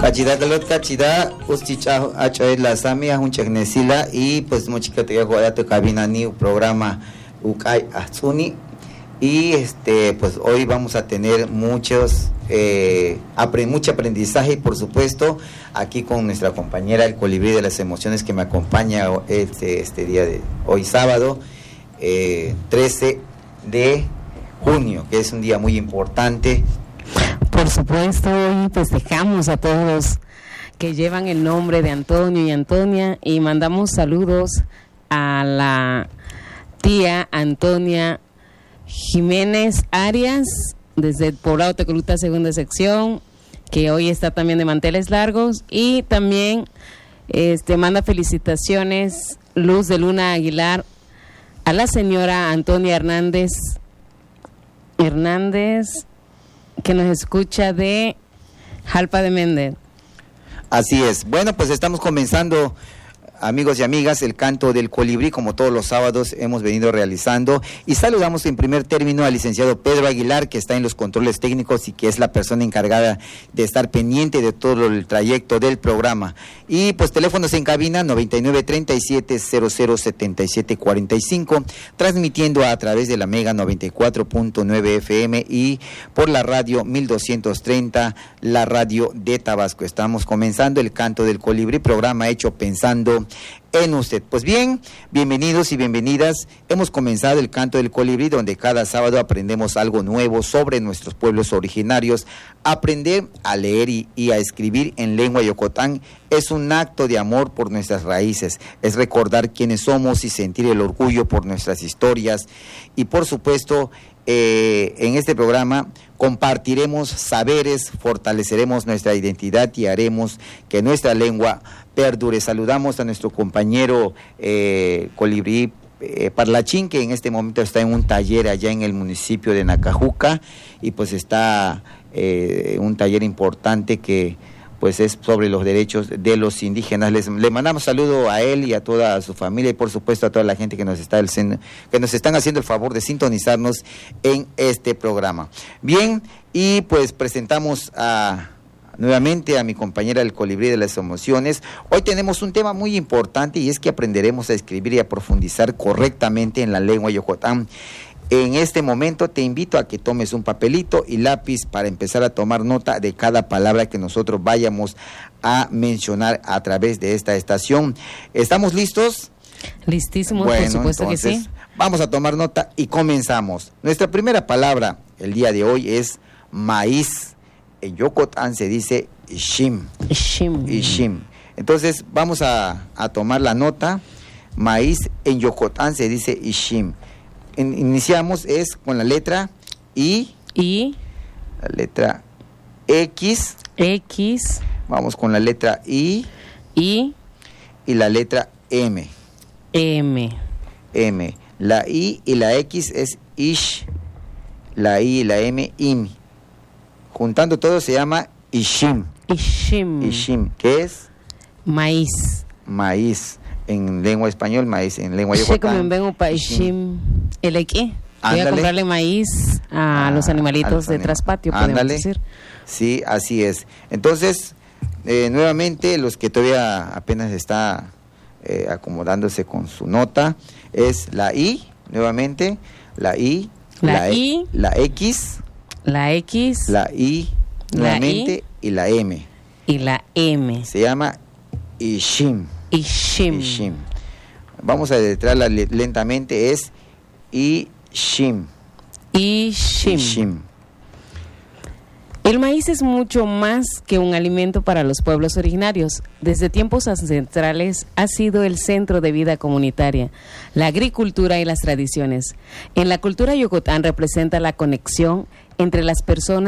Pachida galot kachida usticha achoy la sami un chagnesila y pues muchica te goyato cabina ni programa ukay atsuni y pues hoy vamos a tener mucho aprendizaje y por supuesto aquí con nuestra compañera el colibrí de las emociones que me acompaña este día de hoy sábado 13 de junio, que es un día muy importante. Por supuesto, hoy festejamos a todos los que llevan el nombre de Antonio y Antonia y mandamos saludos a la tía Antonia Jiménez Arias desde el Poblado Tecoluta, segunda sección, que hoy está también de manteles largos, y también manda felicitaciones Luz de Luna Aguilar a la señora Antonia Hernández, que nos escucha de Jalpa de Méndez. Así es. Bueno, pues estamos comenzando, amigos y amigas, el canto del colibrí, como todos los sábados hemos venido realizando, y saludamos en primer término al licenciado Pedro Aguilar, que está en los controles técnicos y que es la persona encargada de estar pendiente de todo el trayecto del programa. Y pues teléfonos en cabina 9937-007745, transmitiendo a través de la Mega 94.9 FM y por la radio 1230, la radio de Tabasco. Estamos comenzando el canto del colibrí, programa hecho pensando en usted. Pues bien, bienvenidos y bienvenidas. Hemos comenzado el canto del colibrí, donde cada sábado aprendemos algo nuevo sobre nuestros pueblos originarios. Aprender a leer y a escribir en lengua yocotán es un acto de amor por nuestras raíces, es recordar quiénes somos y sentir el orgullo por nuestras historias. Y por supuesto, en este programa compartiremos saberes, fortaleceremos nuestra identidad y haremos que nuestra lengua perdure. Saludamos a nuestro compañero colibrí Parlachín, que en este momento está en un taller allá en el municipio de Nacajuca, y pues está un taller importante que pues es sobre los derechos de los indígenas. Le mandamos saludo a él y a toda su familia y por supuesto a toda la gente que nos están haciendo el favor de sintonizarnos en este programa. Bien, y pues presentamos nuevamente a mi compañera del colibrí de las emociones. Hoy tenemos un tema muy importante y es que aprenderemos a escribir y a profundizar correctamente en la lengua yocotán. En este momento te invito a que tomes un papelito y lápiz para empezar a tomar nota de cada palabra que nosotros vayamos a mencionar a través de esta estación. ¿Estamos listos? Listísimos, bueno, por supuesto entonces, que sí. Vamos a tomar nota y comenzamos. Nuestra primera palabra el día de hoy es maíz. En yocotán se dice ishim. Ishim. Entonces vamos a tomar la nota. Maíz en yocotán se dice ishim. Iniciamos es con la letra I. La letra X. Vamos con la letra I. Y la letra M. La I y la X es ish. La I y la M, im. Juntando todo se llama ishim. Ishim, ¿qué es? Maíz. En lengua español, maíz. En lengua yocotán. Voy a comprarle maíz a los animalitos de traspatio, podemos decir. Sí, así es. Entonces, nuevamente, los que todavía apenas está acomodándose con su nota, es la I, nuevamente, la I, la X, la I, nuevamente, y la M. Se llama ishim. Vamos a deletrearla lentamente, es ishim. El maíz es mucho más que un alimento para los pueblos originarios. Desde tiempos ancestrales ha sido el centro de vida comunitaria, la agricultura y las tradiciones. En la cultura yocotán representa la conexión entre las personas